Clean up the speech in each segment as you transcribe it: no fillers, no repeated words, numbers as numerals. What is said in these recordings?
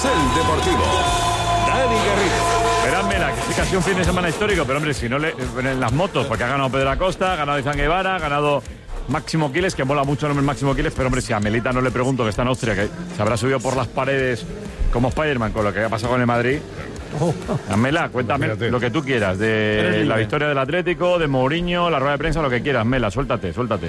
Carrusel Deportivo. Dani Garrido. Esperadme, que es casi un fin de semana histórico, pero hombre, si no en las motos, porque ha ganado Pedro Acosta, ha ganado Izan Guevara, ha ganado Máximo Quiles, que mola mucho el nombre Máximo Quiles, pero hombre, si a Melita no le pregunto, que está en Austria, que se habrá subido por las paredes como Spiderman con lo que ha pasado con el Madrid. Mela, cuéntame lo que tú quieras, de la victoria del Atlético, de Mourinho, la rueda de prensa, lo que quieras, Mela, suéltate.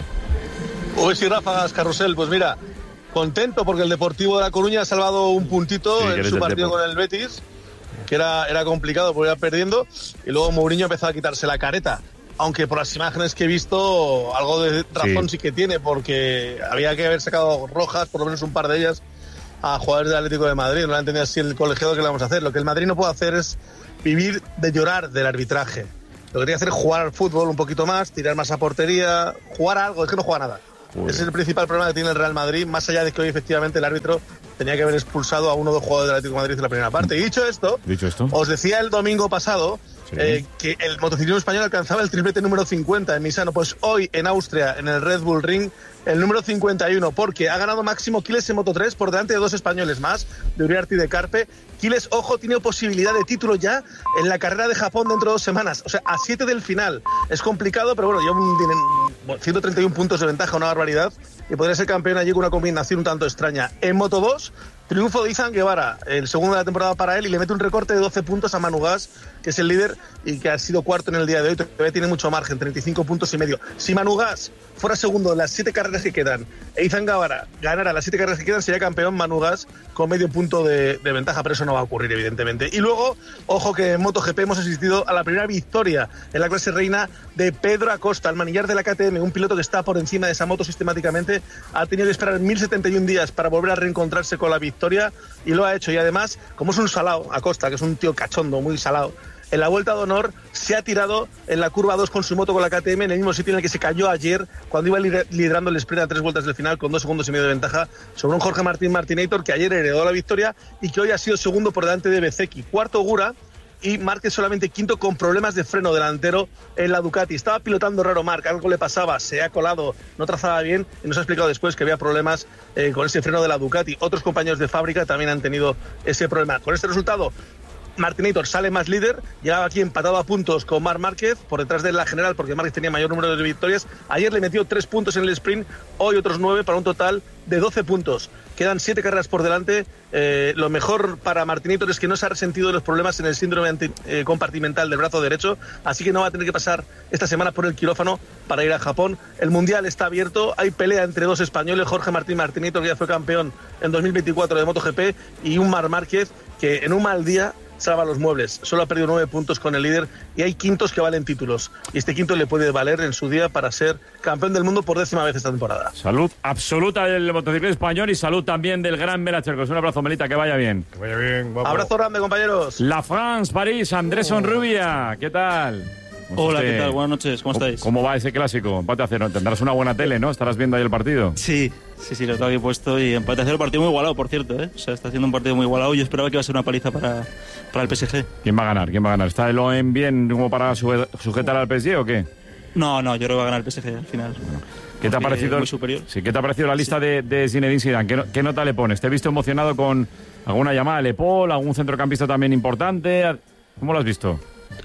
Hoy sí, ráfagas, Carrusel, pues mira, contento porque el Deportivo de La Coruña ha salvado un puntito en su partido con el Betis, que era complicado porque iba perdiendo, y luego Mourinho empezó a quitarse la careta. Aunque por las imágenes que he visto, algo de razón sí que tiene, porque había que haber sacado rojas, por lo menos un par de ellas, a jugadores del Atlético de Madrid. No la entendía así el colegiado que le vamos a hacer. Lo que el Madrid no puede hacer es vivir de llorar del arbitraje. Lo que tiene que hacer es jugar al fútbol un poquito más, tirar más a portería, jugar a algo. Es que no juega nada. Ese es el principal problema que tiene el Real Madrid, más allá de que hoy efectivamente el árbitro tenía que haber expulsado a uno de los jugadores del Atlético de Madrid en la primera parte. Y dicho esto, os decía el domingo pasado que el motociclismo español alcanzaba el triplete número 50 en Misano. Pues hoy en Austria, en el Red Bull Ring, el número 51, porque ha ganado Máximo Quiles en Moto3 por delante de dos españoles más, de Uriarte y de Carpe. Quiles, ojo, tiene posibilidad de título ya en la carrera de Japón dentro de 2 semanas, o sea, a 7 del final. Es complicado, pero bueno, tienen 131 puntos de ventaja, una barbaridad, y podría ser campeón allí con una combinación un tanto extraña. En Moto2, triunfo de Izan Guevara, el segundo de la temporada para él, y le mete un recorte de 12 puntos a Manu Gas, que es el líder y que ha sido cuarto en el día de hoy. Todavía tiene mucho margen, 35 puntos y medio. Si Manu Gas fuera segundo en las 7 carreras que quedan e Izan Guevara ganara las 7 carreras que quedan, sería campeón Manu Gas con medio punto de ventaja, pero eso no va a ocurrir, evidentemente. Y luego, ojo que en MotoGP hemos asistido a la primera victoria en la clase reina de Pedro Acosta, el manillar de la KTM, un piloto que está por encima de esa moto sistemáticamente. Ha tenido que esperar 1071 días para volver a reencontrarse con la victoria, y lo ha hecho. Y además, como es un salao, Acosta, que es un tío cachondo, muy salao, en la Vuelta de Honor se ha tirado en la curva 2 con su moto con la KTM, en el mismo sitio en el que se cayó ayer cuando iba liderando el sprint a 3 vueltas del final con 2 segundos y medio de ventaja sobre un Jorge Martín Martinator, que ayer heredó la victoria y que hoy ha sido segundo por delante de Bezzecchi, cuarto Gura, y Márquez solamente quinto con problemas de freno delantero en la Ducati. Estaba pilotando raro Marc, algo le pasaba, se ha colado, no trazaba bien, y nos ha explicado después que había problemas con ese freno de la Ducati. Otros compañeros de fábrica también han tenido ese problema. Con este resultado, Martinator sale más líder, llegaba aquí empatado a puntos con Marc Márquez, por detrás de la general, porque Márquez tenía mayor número de victorias. Ayer le metió 3 puntos en el sprint, hoy otros 9, para un total de 12 puntos. Quedan 7 carreras por delante. Lo mejor para Martinator es que no se ha resentido de los problemas en el síndrome compartimental del brazo derecho, así que no va a tener que pasar esta semana por el quirófano para ir a Japón. El Mundial está abierto, hay pelea entre 2 españoles, Jorge Martín Martinator, que ya fue campeón en 2024 de MotoGP, y un Marc Márquez que en un mal día salva los muebles. Solo ha perdido 9 puntos con el líder, y hay quintos que valen títulos, y este quinto le puede valer en su día para ser campeón del mundo por 10ª vez esta temporada. Salud absoluta del motociclismo español y salud también del gran Mela Chercos. Un abrazo, Melita, que vaya bien. Que vaya bien, guapo. Abrazo grande, compañeros. La France, París, Andrés Onrubia, ¿qué tal? Hola, ¿qué tal? Buenas noches, ¿cómo estáis? ¿Cómo va ese clásico? Empate a 0. Tendrás una buena tele, ¿no? Estarás viendo ahí el partido. Sí, lo tengo aquí puesto, y empate a 0, partido muy igualado, por cierto, ¿eh? O sea, está haciendo un partido muy igualado. Yo esperaba que iba a ser una paliza para el PSG. ¿Quién va a ganar? ¿Está el OM bien como para sujetar al PSG o qué? No, yo creo que va a ganar el PSG al final. ¿Qué te ha parecido? Muy superior. Sí, ¿qué te ha parecido la lista de Zinedine Zidane? ¿Qué nota le pones? ¿Te he visto emocionado con alguna llamada de Le Paul, algún centrocampista también importante? ¿Cómo lo has visto?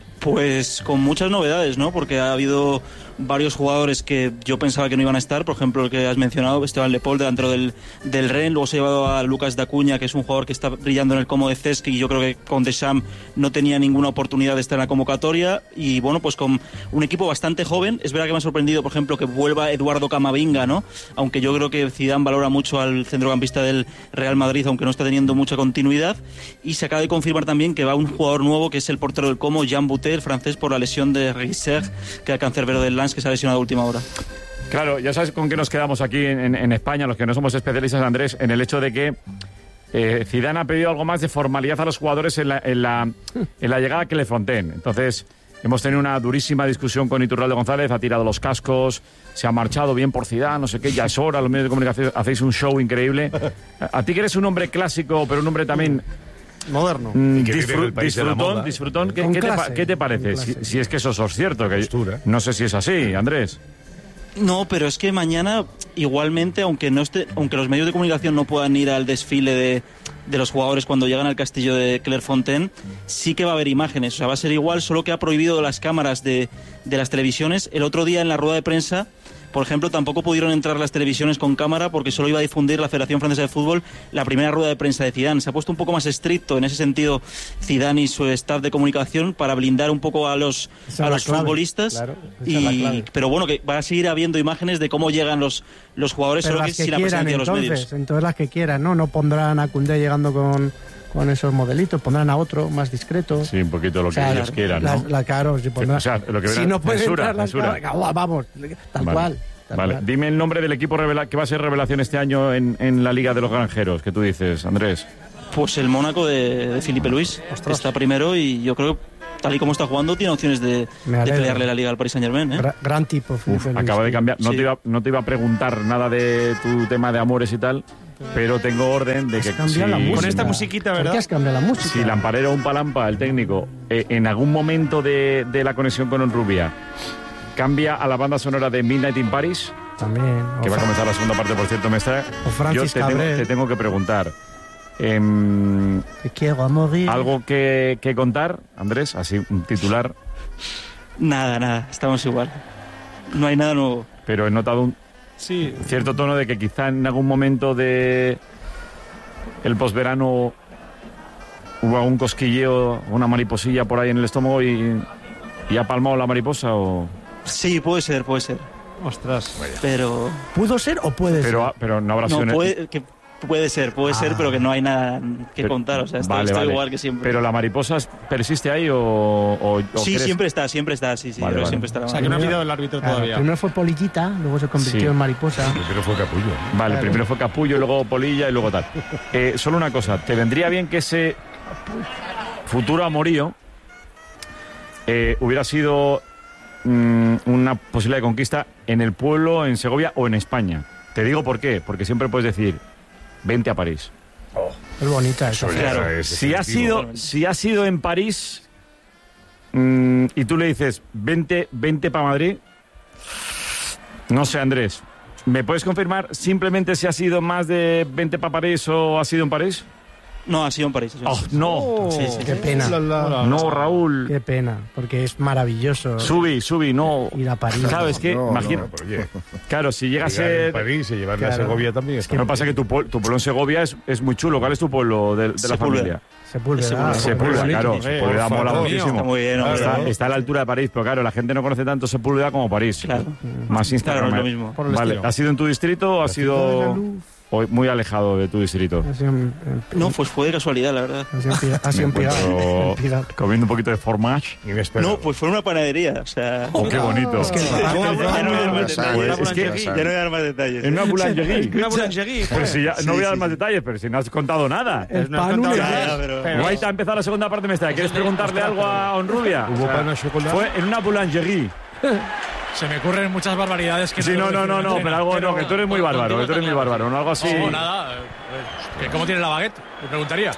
Pues con muchas novedades, ¿no? Porque ha habido varios jugadores que yo pensaba que no iban a estar. Por ejemplo, el que has mencionado, Esteban Le Paul, delantero del Rennes. Luego se ha llevado a Lucas Dacuña, que es un jugador que está brillando en el Como de Cesc, y yo creo que con Deschamps no tenía ninguna oportunidad de estar en la convocatoria. Y bueno, pues con un equipo bastante joven. Es verdad que me ha sorprendido, por ejemplo, que vuelva Eduardo Camavinga, ¿no? Aunque yo creo que Zidane valora mucho al centrocampista del Real Madrid, aunque no está teniendo mucha continuidad. Y se acaba de confirmar también que va un jugador nuevo, que es el portero del Como, Jean Boutet, el francés, por la lesión de Regisser, que era cancerbero del Lens, que se ha lesionado a última hora. Claro, ya sabes con qué nos quedamos aquí en España, los que no somos especialistas, Andrés, en el hecho de que Zidane ha pedido algo más de formalidad a los jugadores en la llegada que le fronteen. Entonces, hemos tenido una durísima discusión con Iturralde González, ha tirado los cascos, se ha marchado bien por Zidane, no sé qué, ya es hora, los medios de comunicación hacéis un show increíble. A ti que eres un hombre clásico, pero un hombre también moderno, disfrutón. ¿Qué te parece? Si es que eso es cierto, que no sé si es así, Andrés. No, pero es que mañana igualmente, aunque los medios de comunicación no puedan ir al desfile los jugadores cuando llegan al castillo de Clairefontaine, sí que va a haber imágenes. O sea, va a ser igual, solo que ha prohibido las cámaras de las televisiones. El otro día en la rueda de prensa, por ejemplo, tampoco pudieron entrar las televisiones con cámara porque solo iba a difundir la Federación Francesa de Fútbol la primera rueda de prensa de Zidane. Se ha puesto un poco más estricto en ese sentido Zidane y su staff de comunicación para blindar un poco a los futbolistas. Claro, pero bueno, que va a seguir habiendo imágenes de cómo llegan los jugadores, pero solo que sin la presencia de los medios. Entonces las que quieran, ¿no? No pondrán a Koundé llegando con esos modelitos, pondrán a otro más discreto. Sí, un poquito lo que ellos quieran, ¿no? Claro, si pondrán, o sea, lo que si no puede censura. Vamos, tal cual. Vale, dime el nombre del equipo que va a ser revelación este año en la Liga de los Granjeros, que tú dices, Andrés. Pues el Mónaco de Filipe Luis, que está primero y yo creo que tal y como está jugando tiene opciones de pelearle la Liga al Paris Saint-Germain. Gran tipo, Filipe Luis. Acaba de cambiar. No te iba a preguntar nada de tu tema de amores y tal, pero tengo orden de que con esta musiquita, ¿verdad? ¿Por qué has cambiado la música? Si Lamparero o un Palampa, el técnico, en algún momento de la conexión con Onrubia cambia a la banda sonora de Midnight in Paris, también, que va a comenzar la segunda parte, por cierto, yo te tengo que preguntar. Te quiero a morir. ¿Algo que contar, Andrés? Así, un titular. Nada, estamos igual. No hay nada nuevo. Pero he notado un cierto tono de que quizá en algún momento de el posverano hubo algún cosquilleo, una mariposilla por ahí en el estómago y ha palmado la mariposa o... Sí, puede ser. Ostras. Pero... ¿Pudo ser o puede ser? Pero no habrá sido... Puede ser, pero que no hay nada que contar. O sea, estoy igual que siempre. ¿Pero la mariposa persiste ahí o sí, crees? siempre está, sí. Vale. Siempre está. O sea, que no ha pitado el árbitro todavía. Primero fue Polillita, luego se convirtió en mariposa. Primero fue Capullo. Vale, claro. Primero fue Capullo, luego Polilla y luego tal. Solo una cosa, ¿te vendría bien que ese futuro amorío hubiera sido una posibilidad de conquista en el pueblo, en Segovia o en España? Te digo por qué, porque siempre puedes decir, vente a París. Es bonita eso. Claro. Si ha sido en París y tú le dices, vente para Madrid, no sé, Andrés, ¿me puedes confirmar simplemente si ha sido más de 20 para París o ha sido en París? No, ha sido en París. No. Sí. Qué pena. No, Raúl. Qué pena, porque es maravilloso. Subí, no. Ir a París. ¿Sabes qué? Imagina. Claro, si llega a ser... París y llevarle a Segovia también. Es que lo que pasa es que tu pueblo en Segovia es muy chulo. ¿Cuál es tu pueblo de la familia? Sepúlveda, claro. Sepúlveda mola muchísimo. Está muy bien. Está a la altura de París, pero claro, la gente no conoce tanto Sepúlveda como París. Claro. Más Instagram. Claro, es lo mismo. Vale, ¿ha sido en tu distrito o ha sido muy alejado de tu distrito? No, pues fue de casualidad, la verdad. Ha sido en Pilar. Comiendo un poquito de fromage. No, pues fue en una panadería, o sea... ¡Oh, qué bonito! Es que ya no voy a dar más detalles. En una boulangerie. Una boulangerie. Pero si ya, no voy a dar más detalles, pero si no has contado nada. Guay, te ha empezado la segunda parte, Mestre. ¿Quieres preguntarle algo a Onrubia? ¿Hubo pan a chocolate? Fue en una boulangerie. Se me ocurren muchas barbaridades que sí, no, pero algo no, que tú eres muy bárbaro, ¿no? Algo así. No, nada. ¿Cómo tiene la baguette? Me preguntaría.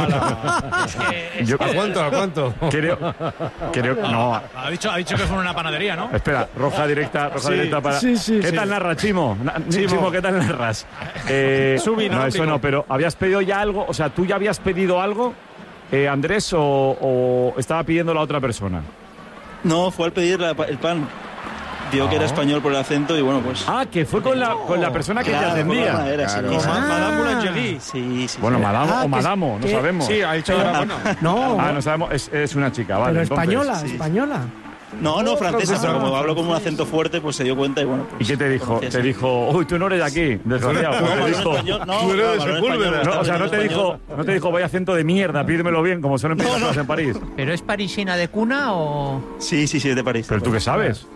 ¿A cuánto? Creo no. Ha dicho que fue una panadería, ¿no? Espera, roja directa para... Sí, ¿Qué tal narras, Chimo? Chimo, ¿qué tal narras? No, eso no, pero ¿habías pedido ya algo? O sea, ¿tú ya habías pedido algo, Andrés, o estaba pidiendo la otra persona? No, fue al pedir el pan. Vio que era español por el acento y bueno, pues... que fue con la persona que te atendía. Madame Boulangerie. Sí. Bueno, Madame o Madamo, no sabemos. Sí, ha dicho ahora, bueno. No sabemos, es una chica, vale. Pero entonces, española. No, francesa, pero como hablo con un acento fuerte, pues se dio cuenta y bueno... Pues, ¿y qué te dijo? Te dijo, uy, tú no eres de aquí, desgraciado. Tú eres de Sepúlveda. O sea, no te dijo, vaya acento de mierda, pídemelo bien, como suelen pedir cosas en París. ¿Pero es parisina de cuna o...? Sí, es de París. ¿Pero tú qué sabes?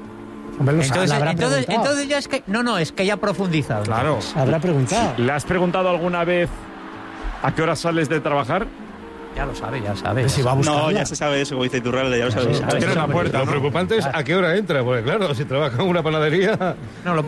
Entonces ya es que... No, es que ya ha profundizado. Claro. Habrá preguntado. ¿Le has preguntado alguna vez a qué hora sales de trabajar? Ya lo sabe. Si va a buscarla. No, ya se sabe eso, como dice Iturralde, ya lo sabes. Tiene la puerta. Lo preocupante es a qué hora entra, porque claro, si trabaja en una panadería... No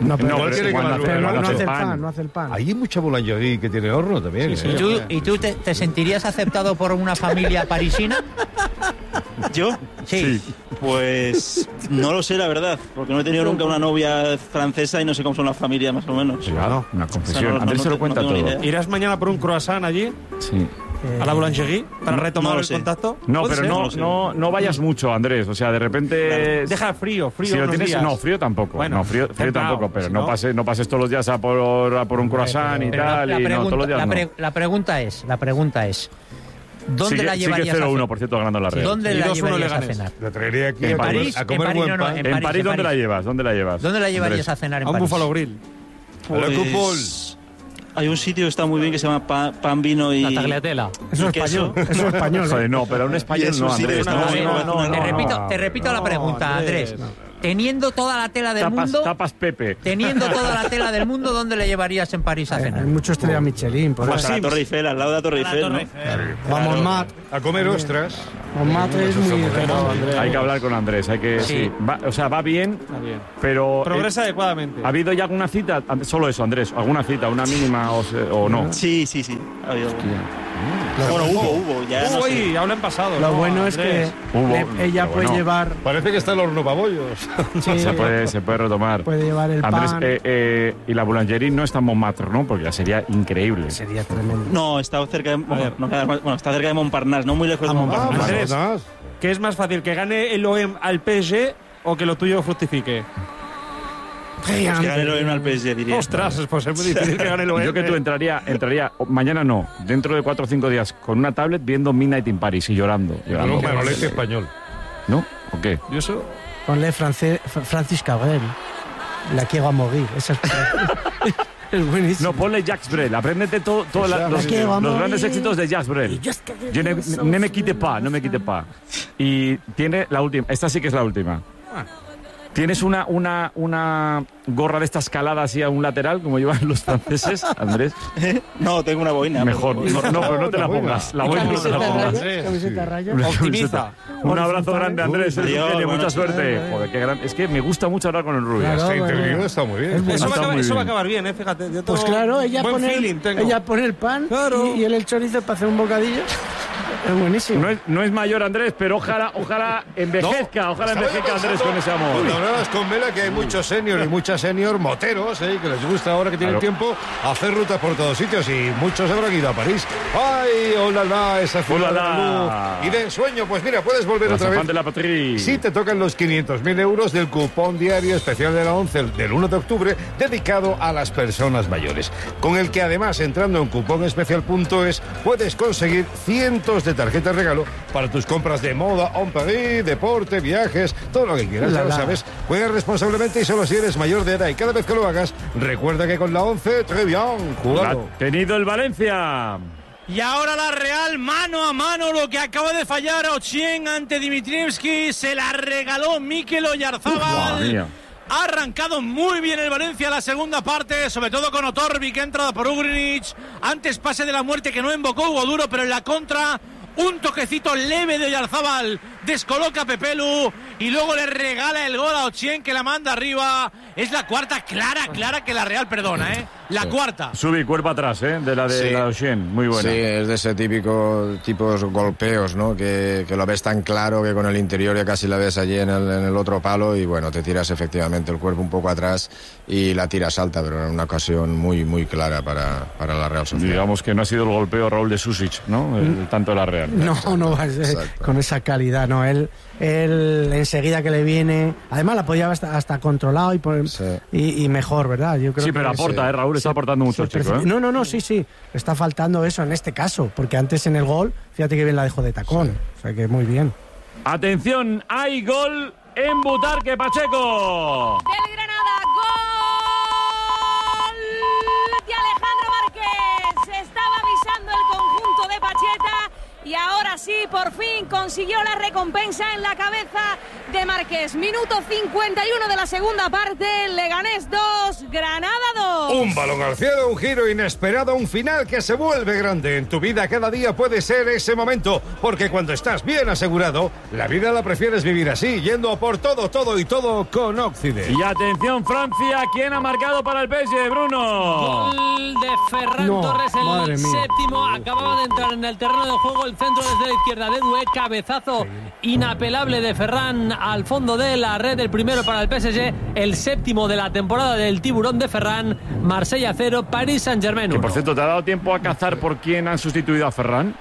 hace el pan. Hay mucha boulangerie que tiene horno también. ¿Y tú te sentirías aceptado por una familia parisina? ¿Yo? Sí. Pues no lo sé, la verdad, porque no he tenido nunca una novia francesa y no sé cómo son las familias, más o menos. Cuidado, una confesión. O sea, Andrés se lo cuenta no tengo ni todo. idea. ¿Irás mañana por un croissant allí, Sí. a la Boulangerie, para retomar no lo el sé. contacto? No, ¿Puede pero ser? no vayas mucho, Andrés. O sea, de repente... Deja frío Si lo unos tienes, días. no, frío tampoco. Bueno, no, frío templado, tampoco, pero si no no- pases todos los días a por un croissant y Pero tal. y no, todos los días no. la pregunta es, ¿dónde la Sigue llevarías 0-1, por cierto, ganando la Real. ¿Dónde Y la 2-1 llevarías a Leganés. cenar? La traería aquí En a comer- París, a comer en París, buen no, no, pan. en En París, París, en ¿dónde la París. llevas? ¿Dónde la llevas? ¿Dónde la llevarías Andrés? a cenar en A un París? Buffalo Grill. A la Cupol. Hay un sitio que está muy bien que se llama Pan, Vino y... La tagliatela. Eso es queso. español. Eso es español. Joder, no, pero un español eso no, sí, Andrés. de No, una no, no, Te repito la pregunta, Andrés. Teniendo toda la tela del mundo, Tapas Pepe. teniendo toda la tela del mundo, ¿dónde le llevarías en París a Hay cenar? mucho estrella Michelin. Por Pues ahí. a la Torre Eiffel, al lado de la Torre Eiffel, ¿no? Vamos, Matt. A comer ostras. Matt es muy redondo. Hay que hablar con Andrés. Hay que, sí. Va bien, Está bien. pero... Progresa adecuadamente. ¿Ha habido ya alguna cita? Solo eso, Andrés. ¿Alguna cita? ¿Una mínima o no? Sí. Ha habido bueno, hubo, ya no sé. Uy, habla en pasado. Lo no, bueno es que Andrés. ella pero puede bueno. llevar Parece que está el horno pabollos. sí, Se puede retomar. puede llevar el Andrés, pan. y la Boulangerie no está en Montmartre, ¿no? Porque ya sería increíble. Sería tremendo. No, está cerca de... está cerca de Montparnasse, no muy lejos de Ah, Montparnasse. Andrés. Andrés. ¿Qué es más fácil, que gane el OM al PSG o que lo tuyo fructifique? Pues que gane el OM al PSG, diría. Ostras, pues es muy difícil que gane el OM. Yo que tú entraría, mañana no, dentro de 4 o 5 días, con una tablet viendo Midnight in Paris y llorando. No, Manolete español. ¿No? ¿O qué? Yo eso... Ponle Francis Cabrel. La quiero a morir. Esa es, es buenísimo. No, ponle Jacques Brel. Apréndete los que vamos grandes a ir. éxitos de Jacques Brel. No me quite pa, no me quite pa. Y tiene la última. Esta sí que es la última. ¿Tienes una gorra de estas caladas así a un lateral, como llevan los franceses, Andrés? No, tengo una boina. Mejor. pero- No, pero no te la pongas. La boina no te la Camiseta pongas. raya, camiseta raya. Una Optimiza. camiseta. Un abrazo grande, Andrés. Eres un Adiós, genio, mucha buenas suerte. noches. Joder, qué gran... Es que me gusta mucho hablar con el Rubio. Claro. Esta bueno. interview está muy bien. Es bueno. Eso, Está muy va a bien. acabar bien, fíjate. Yo Pues tengo claro, ella buen pone, feeling tengo. ella pone el pan Claro. y él el chorizo para hacer un bocadillo. Es buenísimo. No es mayor, Andrés, pero ojalá envejezca. Ojalá envejezca, Andrés, con ese amor. Cuando hablabas con Vela, que hay muchos senior y muchas senior moteros, que les gusta ahora que tienen Claro. tiempo hacer rutas por todos sitios y muchos habrán ido a París. ¡Ay, hola, esa ciudad de la luz! Y de ensueño, pues mira, puedes volver La otra vez. de la patria. Sí, te tocan los 500.000 euros del cupón diario especial de la 11 del 1 de octubre dedicado a las personas mayores, con el que además entrando en cuponespecial.es puedes conseguir cientos de tarjetas regalo para tus compras de moda, en París, deporte, viajes, todo lo que quieras, ya lo sabes. Juega responsablemente y solo si eres mayor de edad, y cada vez que lo hagas, recuerda que con la 11, très bien, jugado. Ha tenido el Valencia. Y ahora la Real, mano a mano, lo que acaba de fallar Ochien ante Dimitrievski, se la regaló Mikel Madre Oyarzabal. mía. Ha arrancado muy bien el Valencia la segunda parte, sobre todo con Otorbi, que ha entrado por Ugrinic. Antes pase de la muerte que no invocó Hugo Duro, pero en la contra un toquecito leve de Oyarzabal descoloca a Pepelu y luego le regala el gol a Ochien, que la manda arriba. Es la cuarta clara que la Real perdona, ¿eh? La cuarta. Sube cuerpo atrás, de la de Sí. la Ocean. Muy buena. Sí, es de ese tipos golpeos, ¿no? Que lo ves tan claro que con el interior ya casi la ves allí en el otro palo y bueno, te tiras efectivamente el cuerpo un poco atrás y la tiras alta, pero en una ocasión muy, muy clara para la Real Sociedad. Digamos que no ha sido el golpeo Raúl de Susic, ¿no? El tanto de la Real. No va a ser Exacto. con esa calidad, no. Él enseguida que le viene, además la podía hasta controlado Sí. y mejor, ¿verdad? Yo creo Sí, que pero aporta, Raúl está aportando mucho el sí, chico, No, sí. Está faltando eso en este caso, porque antes en el gol, fíjate que bien la dejó de tacón. O sea que muy bien. Atención, hay gol en Butarque Pacheco. Del Granada, gol de Alejandro Márquez. Estaba avisando el conjunto de Pacheta y ahora sí, por fin consiguió la recompensa en la cabeza de Márquez. Minuto 51 de la segunda parte. Leganés 2, Granada 2. Un balón al cielo, un giro inesperado, un final que se vuelve grande. En tu vida cada día puede ser ese momento, porque cuando estás bien asegurado, la vida la prefieres vivir así, yendo a por todo, todo y todo con Occident. Y atención, Francia, ¿quién ha marcado para el PSG, Bruno? Gol de Ferran Torres, el séptimo. Acababa de entrar en el terreno de juego, el centro desde la izquierda de Doué, cabezazo inapelable de Ferran al fondo de la red, el primero para el PSG, el séptimo de la temporada del tiburón de Ferran. Marsella 0, Paris Saint-Germain 1. Que por cierto, ¿te ha dado tiempo a cazar por quién han sustituido a Ferran?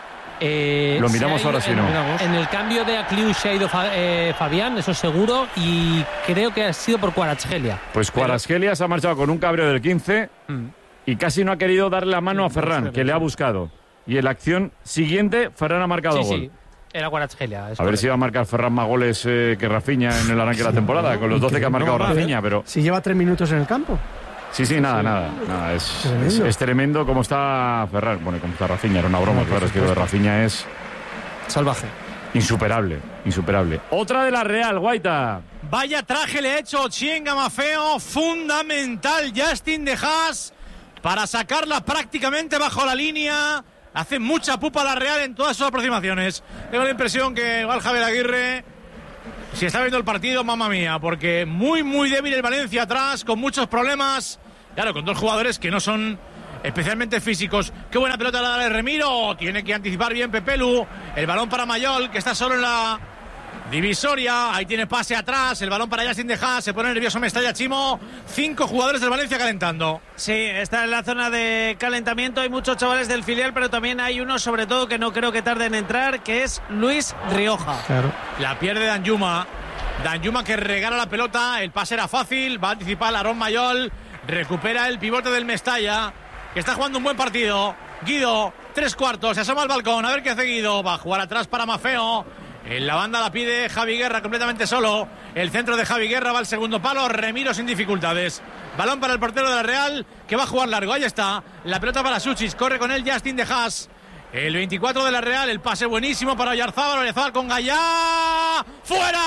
Lo miramos ahora, si no. En el cambio de Acliu se ha ido Fabián, eso seguro, y creo que ha sido por Kvaratskhelia. Pues Kvaratskhelia se ha marchado con un cabreo del 15 y casi no ha querido darle la mano a Ferran, que le ha buscado. Y en la acción siguiente, Ferran ha marcado gol. Sí, era Kvaratskhelia. A ver si va a marcar Ferran más goles que Rafinha en el arranque de la temporada, con los 12 que ha marcado Rafinha, pero... Si lleva 3 minutos en el campo. Sí, nada. Es tremendo cómo está Ferran. Bueno, cómo está Rafinha, era una broma, claro, es que lo de Rafinha es... salvaje. Insuperable. Otra de la Real, Guaita. Vaya traje le ha hecho Chienga Maffeo, fundamental Justin de Haas para sacarla prácticamente bajo la línea. Hace mucha pupa la Real en todas sus aproximaciones. Tengo la impresión que igual Javier Aguirre, si está viendo el partido, mamma mía, porque muy débil el Valencia atrás, con muchos problemas. Claro, con dos jugadores que no son especialmente físicos. Qué buena pelota la de Remiro. Tiene que anticipar bien Pepelu. El balón para Mayol, que está solo en la divisoria. Ahí tiene pase atrás. El balón para Justin de Haas. Se pone nervioso Mestalla, Chimo. 5 jugadores del Valencia calentando. Sí, está en la zona de calentamiento. Hay muchos chavales del filial, pero también hay uno, sobre todo, que no creo que tarde en entrar, que es Luis Rioja. Claro. La pierde Danjuma. Danjuma que regala la pelota. El pase era fácil. Va a anticipar Aarón Mayol. Recupera el pivote del Mestalla, que está jugando un buen partido. Guido, 3/4, se asoma al balcón, a ver qué hace Guido. Va a jugar atrás para Maffeo. En la banda la pide Javi Guerra completamente solo. El centro de Javi Guerra va al segundo palo. Remiro sin dificultades. Balón para el portero de la Real, que va a jugar largo. Ahí está. La pelota para Suchis. Corre con él Justin de Haas. El 24 de la Real. El pase buenísimo para Oyarzábal. Oyarzábal con Gallá. ¡Fuera!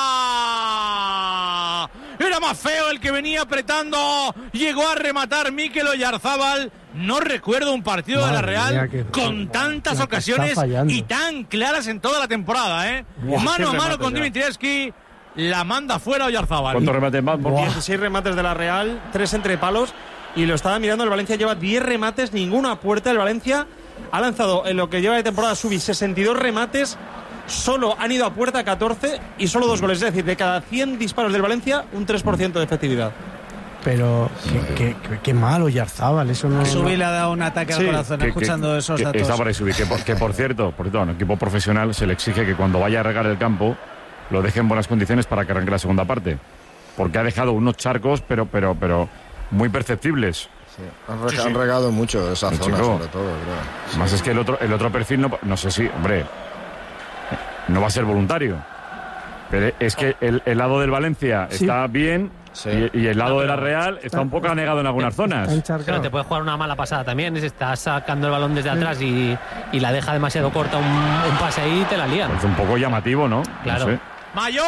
Era Maffeo el que venía apretando. Llegó a rematar Mikel Oyarzábal. No recuerdo un partido de la Real con tantas ocasiones y tan claras en toda la temporada, ¿eh? Mano a mano con Dimitrievski. La manda fuera Oyarzábal. ¿Cuántos remates más? 16 remates de la Real, 3 entre palos. Y lo estaba mirando, el Valencia lleva 10 remates, ninguna puerta. El Valencia ha lanzado en lo que lleva de temporada Subi 62 remates. Solo han ido a puerta 14 y solo 2 goles. Es decir, de cada 100 disparos del Valencia, un 3% de efectividad. Pero qué malo Oyarzábal, eso no... Subi le ha dado un ataque al corazón escuchando esos datos. Está por ahí Subi, que por cierto, a un equipo profesional se le exige que cuando vaya a regar el campo lo deje en buenas condiciones para que arranque la segunda parte. Porque ha dejado unos charcos, pero muy perceptibles. Sí. Han regado mucho esa zona, sobre todo, creo. Más es que el otro perfil, no sé si, hombre, no va a ser voluntario. Pero es que el lado del Valencia está bien. Sí. Y el lado de la Real está un poco anegado en algunas zonas. Pero te puede jugar una mala pasada también. Si estás sacando el balón desde atrás y la deja demasiado corta un pase ahí, te la lían. Es un poco llamativo, ¿no? Claro. No sé. ¡Mayol!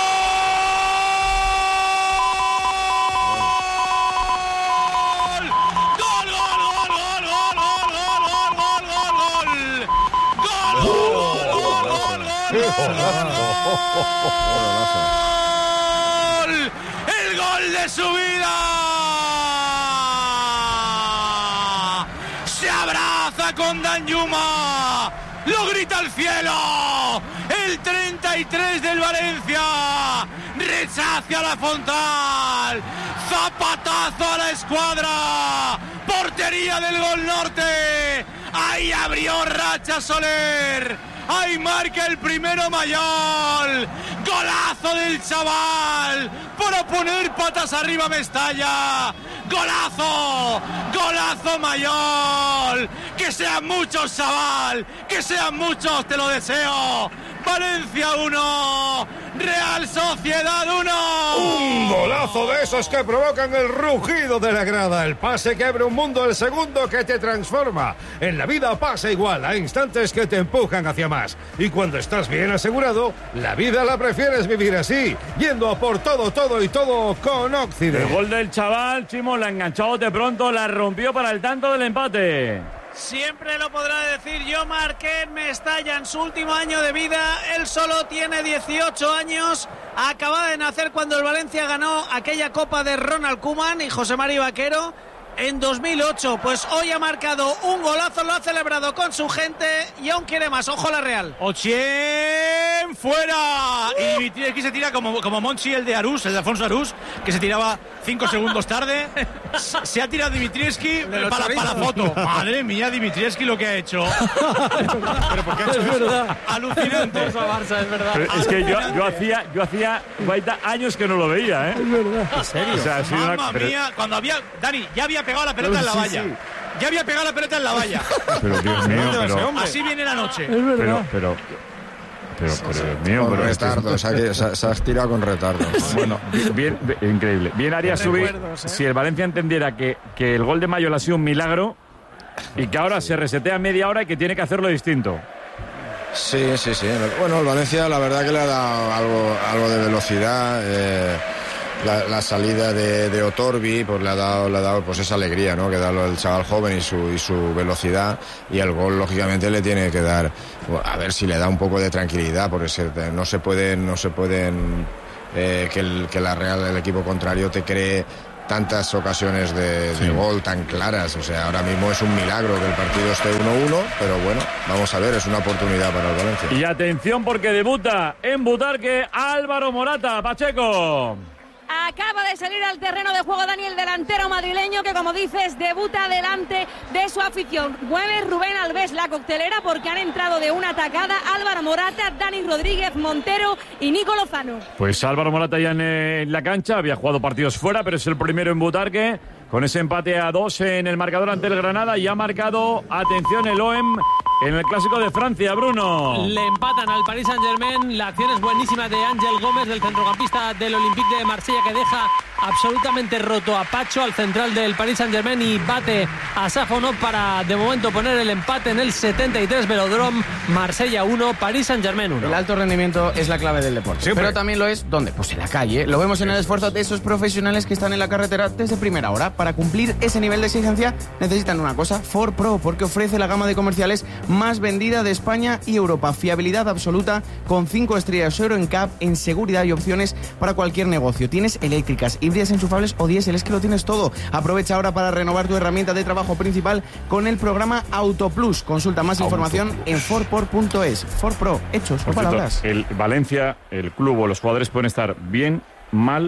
¡El gol de su vida! Se abraza con Danjuma. ¡Lo grita al cielo! El 33 del Valencia. Rechace a la Fontal. Zapatazo a la escuadra. Portería del Gol Norte. Ahí abrió Racha Soler. ¡Ahí marca el primero Mayol! ¡Golazo del chaval! ¡Para poner patas arriba Mestalla! ¡Golazo! ¡Golazo Mayol! ¡Que sean muchos, chaval! ¡Que sean muchos! ¡Te lo deseo! Valencia 1, Real Sociedad 1. Un golazo de esos que provocan el rugido de la grada, el pase que abre un mundo, el segundo que te transforma. En la vida pasa igual, hay instantes que te empujan hacia más. Y cuando estás bien asegurado, la vida la prefieres vivir así, yendo a por todo y todo con Occident. El gol del chaval, Chimo, la enganchó de pronto, la rompió para el tanto del empate. Siempre lo podrá decir, yo marqué en Mestalla en su último año de vida. Él solo tiene 18 años. Acaba de nacer cuando el Valencia ganó aquella Copa de Ronald Koeman y José Mari Vaquero en 2008. Pues hoy ha marcado un golazo, lo ha celebrado con su gente y aún quiere más. Ojo a la Real. Ochien fuera. Y Dimitrievski se tira como Monchi, el de Arús, el de Alfonso Arús, que se tiraba 5 segundos tarde. Se ha tirado Dimitrievski para la foto. Madre mía, Dimitrievski lo que ha hecho. Pero ¿por qué ha hecho eso? Alucinante. Es verdad. Pero es que yo hacía Guaita años que no lo veía, ¿eh? Es verdad. ¿En serio? O sea, Mamma mía, cuando había... Dani, ya había pegado la pelota en la valla. Sí. Ya había pegado la pelota en la valla. Pero Dios mío, así viene la noche. Es verdad. Pero mío, con retardo, se has tirado con retardo. Bueno, bien, increíble. Bien haría subir si el Valencia entendiera que el gol de Mayo le ha sido un milagro y que ahora se resetea media hora y que tiene que hacerlo distinto. Sí. Bueno, el Valencia la verdad que le ha dado algo de velocidad. La salida de Otorbi pues le ha dado pues esa alegría, ¿no? Que da el chaval joven y su velocidad, y el gol lógicamente le tiene que dar, a ver si le da un poco de tranquilidad, porque no se pueden que la Real, el equipo contrario, te cree tantas ocasiones de gol tan claras. O sea, ahora mismo es un milagro que el partido esté 1-1, pero bueno, vamos a ver, es una oportunidad para el Valencia. Y atención, porque debuta en Butarque Álvaro Morata. Pacheco. Acaba de salir al terreno de juego Dani, el delantero madrileño, que como dices, debuta delante de su afición. Mueve Rubén Alves la coctelera porque han entrado de una atacada Álvaro Morata, Dani Rodríguez, Montero y Nico Lozano. Pues Álvaro Morata ya en la cancha, había jugado partidos fuera, pero es el primero en Butarque, con ese empate a 2 en el marcador ante el Granada, y ha marcado, atención, el OEM en el Clásico de Francia, Bruno. Le empatan al Paris Saint-Germain. La acción es buenísima de Ángel Gómez, del centrocampista del Olympique de Marsella, que deja absolutamente roto a Pacho, al central del Paris Saint-Germain, y bate a Safonov para de momento poner el empate en el 73. Velodrome, Marsella 1, Paris Saint-Germain 1. El alto rendimiento es la clave del deporte. Siempre. Pero también lo es, ¿dónde? Pues en la calle. Lo vemos en el esfuerzo de esos profesionales que están en la carretera desde primera hora. Para cumplir ese nivel de exigencia necesitan una cosa: Ford Pro, porque ofrece la gama de comerciales más vendida de España y Europa. Fiabilidad absoluta, con 5 estrellas Euro NCAP, en seguridad y opciones para cualquier negocio. Tienes eléctricas, híbridas, enchufables o diésel, es que lo tienes todo. Aprovecha ahora para renovar tu herramienta de trabajo principal con el programa Autoplus. Consulta más información en fordpro.es. Ford Pro, hechos o palabras. El Valencia, el club o los jugadores pueden estar bien, mal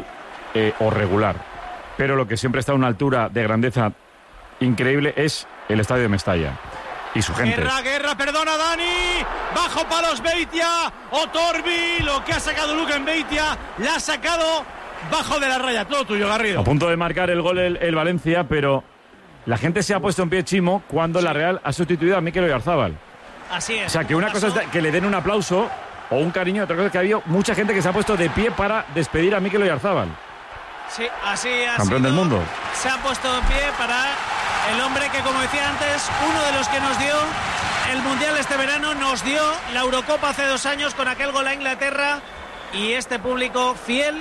o regular, pero lo que siempre está a una altura de grandeza increíble es el estadio de Mestalla y su gente. Guerra, perdona Dani. Bajo palos Beitia. Otorbi, lo que ha sacado Luca en Beitia, la ha sacado bajo de la raya. Todo tuyo, Garrido. A punto de marcar el gol el Valencia, pero la gente se ha puesto en pie, Chimo, cuando la Real ha sustituido a Mikel Oyarzábal. Así es. O sea, que una cosa es que le den un aplauso o un cariño, otra cosa es que ha habido mucha gente que se ha puesto de pie para despedir a Mikel Oyarzábal. Sí, así ha campeón del mundo. Se ha puesto de pie para el hombre que, como decía antes, uno de los que nos dio el Mundial este verano, nos dio la Eurocopa hace 2 años con aquel gol a Inglaterra, y este público fiel,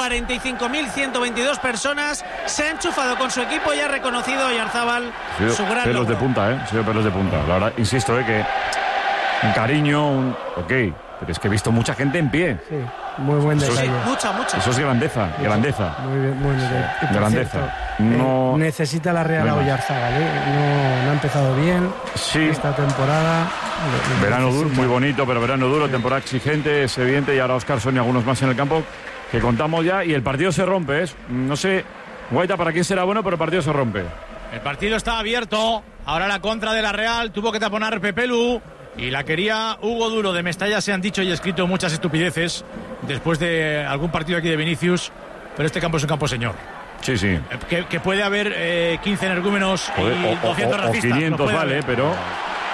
45.122 personas, se ha enchufado con su equipo y ha reconocido a Oyarzábal su gran pelos logro. de punta, sido pelos de punta. La verdad, insisto, que un cariño, ok, pero es que he visto mucha gente en pie. Sí, muy buen detalle. Mucha. Eso es grandeza. Muy bien, muy bien. Grandeza. No... necesita la Real a Oyarzábal, no ha empezado bien esta temporada. Verano duro, muy bonito, pero verano duro, temporada exigente, es evidente, y ahora Óscarson y algunos más en el campo que contamos ya, y el partido se rompe. No sé, Guaita, para quién será bueno, pero el partido se rompe. El partido está abierto. Ahora la contra de la Real, tuvo que taponar Pepelu y la quería Hugo Duro. De Mestalla se han dicho y escrito muchas estupideces después de algún partido aquí de Vinicius, pero este campo es un campo señor. Sí. Que puede haber 15 energúmenos y 200 racistas. 500 vale, pero...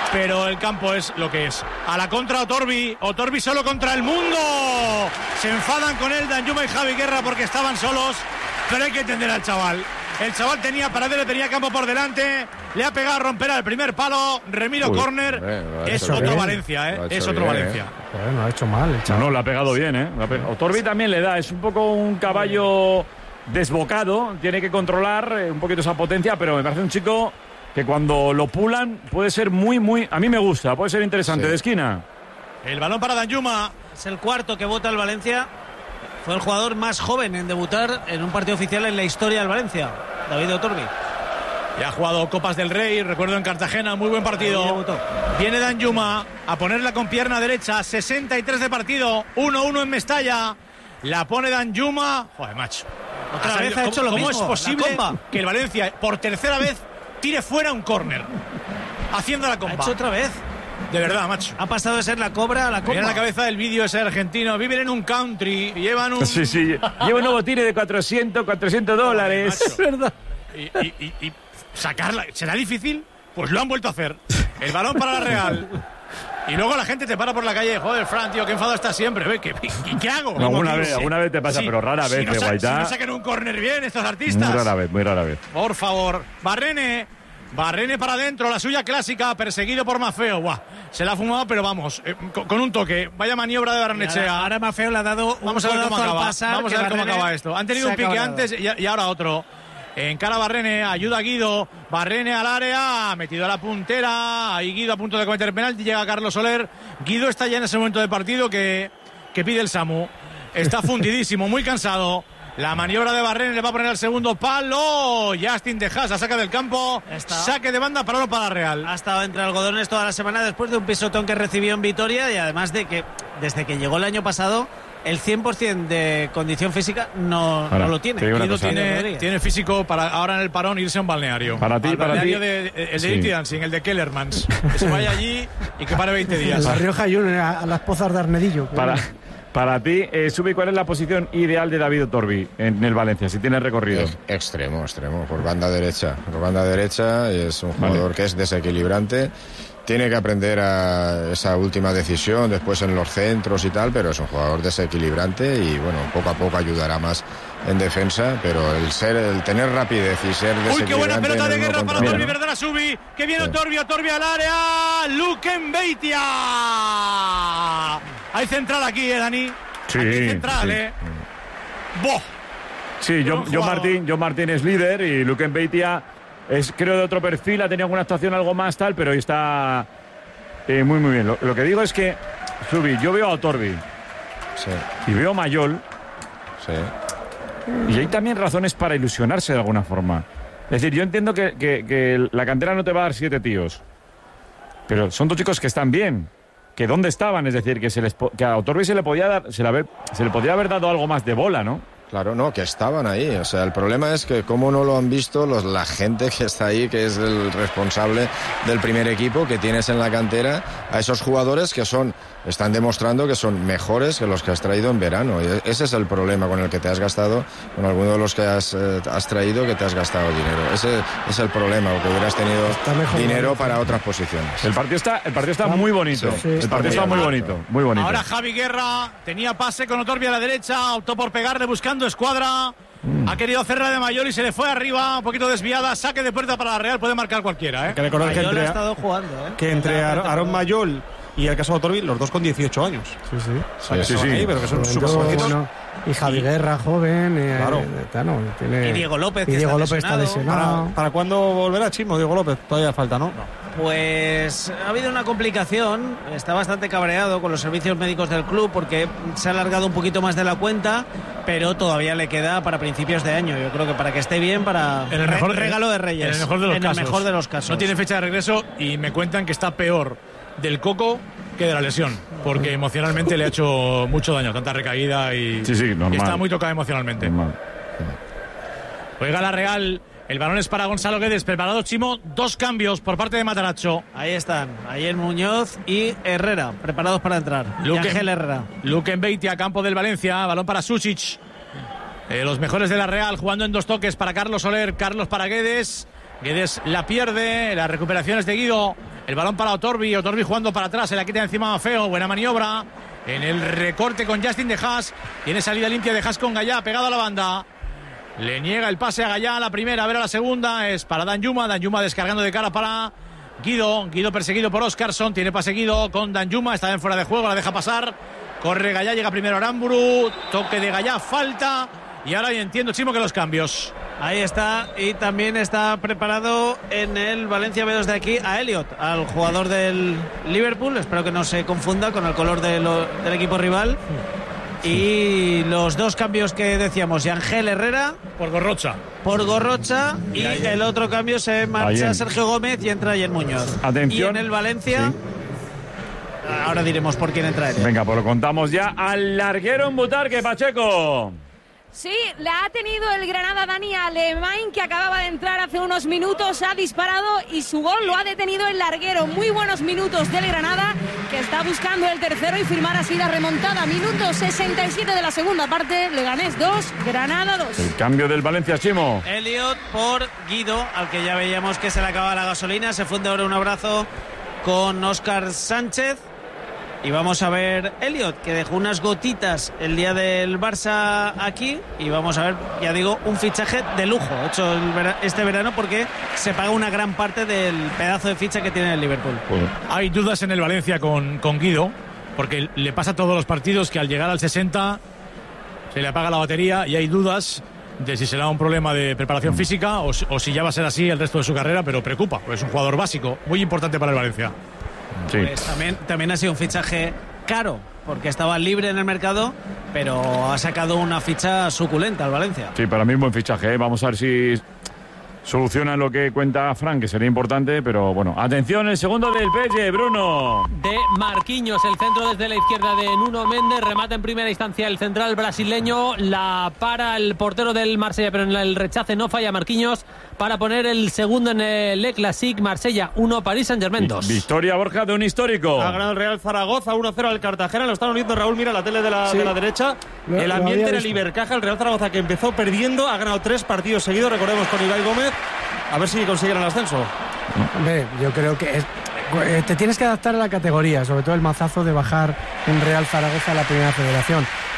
pero el campo es lo que es. A la contra Otorbi solo contra el mundo. Se enfadan con él Danjuma y Javi Guerra porque estaban solos, pero hay que entender al chaval. El chaval tenía paradero, tenía campo por delante, le ha pegado a romper al primer palo, Remiro córner, es otro bien. Valencia, es otro bien. Valencia. Bueno, ha hecho mal el chaval. No, le ha pegado bien, Otorbi también le da, es un poco un caballo desbocado, tiene que controlar un poquito esa potencia, pero me parece un chico que cuando lo pulan puede ser muy, a mí me gusta, puede ser interesante, de esquina. El balón para Danjuma. Es el cuarto que vota el Valencia. Fue el jugador más joven en debutar en un partido oficial en la historia del Valencia, David Otorbi. Ya ha jugado Copas del Rey, recuerdo en Cartagena, muy buen partido. Viene Danjuma a ponerla con pierna derecha, 63 de partido, 1-1 en Mestalla. La pone Danjuma. Joder, macho. Otra vez ha hecho lo mismo. ¿Cómo es posible que el Valencia, por tercera vez, tire fuera un córner? Haciendo la compa. Ha hecho otra vez. De verdad, macho. Ha pasado de ser la cobra a la copa. Mira la cabeza del vídeo ese argentino. Viven en un country. Llevan un... Sí. Lleva un nuevo tire de $400. Es verdad. Y sacarla... ¿Será difícil? Pues lo han vuelto a hacer. El balón para la Real. Y luego la gente te para por la calle. Joder, Fran, tío, qué enfado está siempre. ¿Qué hago? Alguna vez te pasa, pero rara vez, Guaitá. Si no sacan un córner bien estos artistas. Muy rara vez. Por favor. Barrene para adentro, la suya clásica, perseguido por Maffeo. Buah, se la ha fumado, pero vamos, con un toque. Vaya maniobra de Barrenechea. Ahora Maffeo le ha dado Vamos a ver cómo acaba. Vamos a ver cómo acaba esto. Han tenido un pique antes y ahora otro. Encara Barrene, ayuda a Guido. Barrene al área, metido a la puntera. Ahí Guido a punto de cometer penalti. Llega Carlos Soler. Guido está ya en ese momento de partido que pide el Samu. Está fundidísimo, muy cansado. La maniobra de Barrene le va a poner al segundo palo. Justin de Haas la saca del campo. Saque de banda para la Real. Ha estado entre algodones toda la semana después de un pisotón que recibió en Vitoria y además de que desde que llegó el año pasado el 100% de condición física no lo tiene. Tiene físico para ahora en el parón irse a un balneario. Para ti. El de Dirty Dancing, el de Kellermans. Que se vaya allí y que pare 20 días. La Rioja Junior a las pozas de Arnedillo. Para ti, Subi, ¿cuál es la posición ideal de David Otorbi en el Valencia, si tiene recorrido? Extremo, por banda derecha. Por banda derecha es un jugador que es desequilibrante. Tiene que aprender a esa última decisión después en los centros y tal, pero es un jugador desequilibrante y bueno, poco a poco ayudará más en defensa, pero el tener rapidez y ser desequilibrante... ¡Uy, qué buena pelota de guerra para Otorbi, verdad, Subi! ¡Que viene Otorbi al área! ¡Luquen Beitia! Hay central aquí, Dani. Sí. Hay central, ¡Boh! Sí, John Martín es líder y Luquen Beitia es, creo, de otro perfil, ha tenido alguna actuación algo más tal, pero está muy bien. Lo que digo es que, Subi, yo veo a Otorbi y veo a Mayol y hay también razones para ilusionarse de alguna forma. Es decir, yo entiendo que la cantera no te va a dar 7 tíos, pero son 2 chicos que están bien. Que dónde estaban, es decir, que a Otorbi se le podía haber dado algo más de bola, ¿no? Claro, no, que estaban ahí. O sea, el problema es que cómo no lo han visto la gente que está ahí, que es el responsable del primer equipo que tienes en la cantera, a esos jugadores que están demostrando que son mejores que los que has traído en verano. Y ese es el problema con el que te has gastado, con alguno de los que has traído, que te has gastado dinero. Ese es el problema, o que hubieras tenido dinero para otras posiciones. El partido está muy bonito. El partido está muy bonito. Ahora Javi Guerra tenía pase con Otorbi a la derecha, optó por pegarle buscando escuadra. Ha querido hacerla de Mayol y se le fue arriba, un poquito desviada. Saque de puerta para la Real, puede marcar cualquiera. Que recordar Mayol ha estado jugando. Que entre Aaron Mayol y el caso de Otorbi, los dos con 18 años. Sí. Ahí, pero que son súper jovencitos. Y Javi Guerra, joven. Y Diego López, que está lesionado. ¿Para cuándo volverá Chimo, Diego López? Todavía falta, ¿no? Pues ha habido una complicación. Está bastante cabreado con los servicios médicos del club porque se ha alargado un poquito más de la cuenta, pero todavía le queda para principios de año. Yo creo que para que esté bien, para el mejor regalo de Reyes. En el mejor de los casos. No tiene fecha de regreso y me cuentan que está peor del coco que de la lesión, porque emocionalmente le ha hecho mucho daño, tanta recaída y está muy tocada emocionalmente. Normal. Juega la Real. El balón es para Gonzalo Guedes. Preparado, Chimo. 2 cambios por parte de Matarazzo. Ahí están. Ayer Muñoz y Herrera. Preparados para entrar. Ángel Herrera. Luquen Beitia, campo del Valencia. Balón para Susic. Los mejores de la Real jugando en 2 toques para Carlos Soler. Carlos para Guedes. Guedes la pierde. La recuperación es de Guido. El balón para Otorbi jugando para atrás, se la quita encima a Feo, buena maniobra. En el recorte con Justin de Haas. Tiene salida limpia de Haas con Gallá, pegado a la banda. Le niega el pase a Gallá a la primera, a ver a la segunda. Es para Danjuma descargando de cara para Guido perseguido por Óscarsson. Tiene pase Guido con Danjuma, está en fuera de juego, la deja pasar. Corre Gallá, llega primero Aramburu. Toque de Gallá, falta. Y ahora ya entiendo, Chimo, que los cambios. Ahí está, y también está preparado en el Valencia B2 de aquí a Elliot, al jugador del Liverpool. Espero que no se confunda con el color del equipo rival. Y los dos cambios que decíamos, Yangel Herrera por Gorrocha y el otro cambio se marcha Sergio Gómez y entra Ayen Muñoz. Atención. Y en el Valencia, ahora diremos por quién entra él. Venga, pues lo contamos ya. Al larguero en Butarque, Pacheco. Sí, la ha tenido el Granada Dani Alemán, que acababa de entrar hace unos minutos, ha disparado y su gol lo ha detenido el larguero. Muy buenos minutos del Granada, que está buscando el tercero y firmar así la remontada. Minuto 67 de la segunda parte, Leganés 2, Granada 2. El cambio del Valencia, Chimo. Elliot por Guido, al que ya veíamos que se le acaba la gasolina. Se funde ahora un abrazo con Óscar Sánchez. Y vamos a ver Elliot, que dejó unas gotitas el día del Barça aquí. Y vamos a ver, ya digo, un fichaje de lujo hecho este verano, porque se paga una gran parte del pedazo de ficha que tiene el Liverpool. Hay dudas en el Valencia con Guido, porque le pasa a todos los partidos que al llegar al 60 se le apaga la batería y hay dudas de si será un problema de preparación física o si ya va a ser así el resto de su carrera, pero preocupa, porque es un jugador básico, muy importante para el Valencia. Sí. Pues también ha sido un fichaje caro, porque estaba libre en el mercado, pero ha sacado una ficha suculenta al Valencia. Sí, para mí un buen fichaje, ¿eh? Vamos a ver si soluciona lo que cuenta Frank, que sería importante, pero bueno. Atención, el segundo del PSG, Bruno. De Marquinhos, el centro desde la izquierda de Nuno Méndez, remata en primera instancia el central brasileño, la para el portero del Marsella, pero en el rechace no falla Marquinhos para poner el segundo en el Le Classique. Marsella 1, París Saint-Germain 2. Victoria, Borja, de un histórico. Ha ganado el Real Zaragoza 1-0 al Cartagena. Lo están uniendo, Raúl, mira la tele de la derecha. El ambiente en el Ibercaja, el Real Zaragoza, que empezó perdiendo, ha ganado 3 partidos seguidos, recordemos, con Ibai Gómez. A ver si consiguen el ascenso. Hombre, yo creo que te tienes que adaptar a la categoría, sobre todo el mazazo de bajar un Real Zaragoza a la primera federación.